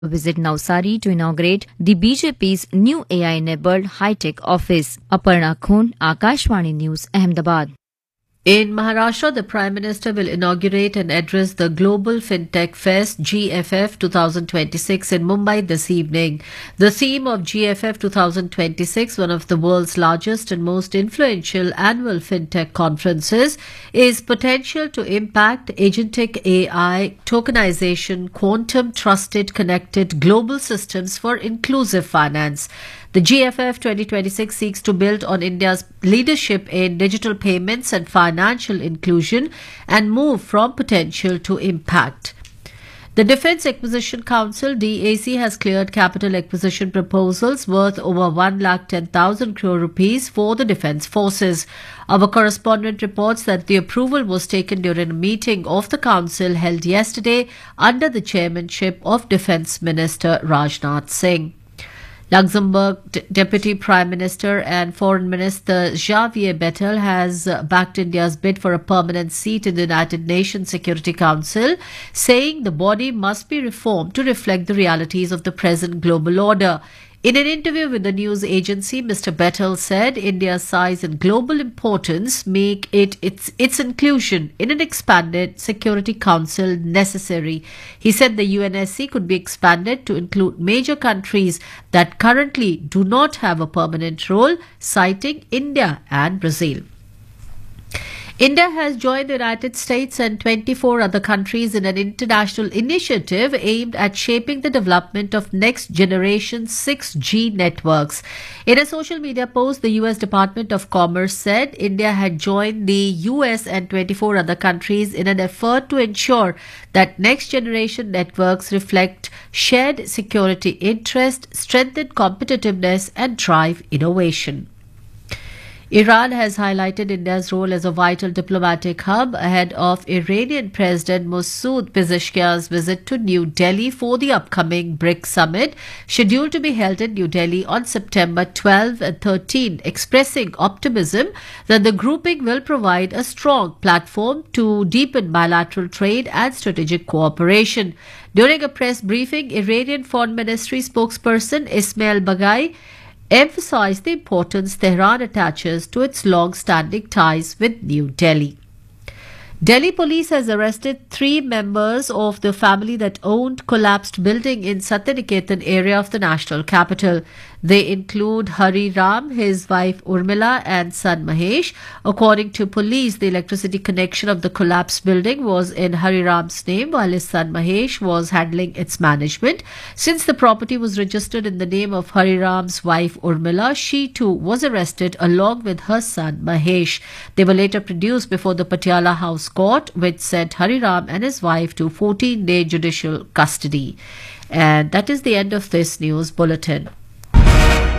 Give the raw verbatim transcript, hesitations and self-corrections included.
visit Navsari to inaugurate the B J P's new A I-enabled high-tech office. Aparna Khun, Akashvani News, Ahmedabad. In Maharashtra, the Prime Minister will inaugurate and address the Global FinTech Fest G F F twenty twenty-six in Mumbai this evening. The theme of G F F twenty twenty-six, one of the world's largest and most influential annual FinTech conferences, is potential to impact agentic A I, tokenization, quantum trusted connected global systems for inclusive finance. The G F F twenty twenty-six seeks to build on India's leadership in digital payments and financial inclusion and move from potential to impact. The Defence Acquisition Council D A C has cleared capital acquisition proposals worth over one lakh ten thousand crore rupees for the defence forces. Our correspondent reports that the approval was taken during a meeting of the council held yesterday under the chairmanship of Defence Minister Rajnath Singh. Luxembourg D- Deputy Prime Minister and Foreign Minister Xavier Bettel has uh, backed India's bid for a permanent seat in the United Nations Security Council, saying the body must be reformed to reflect the realities of the present global order. In an interview with the news agency, Mister Bettel said India's size and global importance make it its, its inclusion in an expanded Security Council necessary. He said the U N S C could be expanded to include major countries that currently do not have a permanent role, citing India and Brazil. India has joined the United States and twenty-four other countries in an international initiative aimed at shaping the development of next-generation six G networks. In a social media post, the U S Department of Commerce said India had joined the U S and twenty-four other countries in an effort to ensure that next-generation networks reflect shared security interest, strengthen competitiveness, and drive innovation. Iran has highlighted India's role as a vital diplomatic hub ahead of Iranian President Masoud Pezeshkian's visit to New Delhi for the upcoming BRICS summit, scheduled to be held in New Delhi on September twelfth and thirteenth, expressing optimism that the grouping will provide a strong platform to deepen bilateral trade and strategic cooperation. During a press briefing, Iranian Foreign Ministry spokesperson Ismail Baghai emphasized the importance Tehran attaches to its long-standing ties with New Delhi. Delhi police has arrested three members of the family that owned collapsed building in Satyaniketan area of the national capital. They include Hari Ram, his wife Urmila and son Mahesh. According to police, the electricity connection of the collapsed building was in Hari Ram's name while his son Mahesh was handling its management. Since the property was registered in the name of Hari Ram's wife Urmila, she too was arrested along with her son Mahesh. They were later produced before the Patiala House Court, which sent Hari Ram and his wife to fourteen-day judicial custody. And that is the end of this news bulletin.